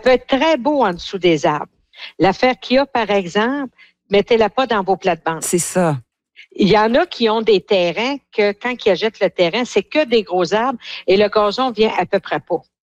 peut être très beau en dessous des arbres. L'affaire qu'il y a, par exemple, mettez-la pas dans vos plates-bandes. C'est ça. Il y en a qui ont des terrains que quand ils achètent le terrain, c'est que des gros arbres et le gazon vient à peu près pas.